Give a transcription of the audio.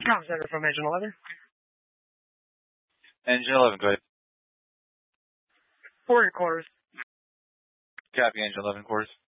Comm Center from Engine 11. Engine 11, go ahead. For your quarters. Copy, Engine 11 quarters.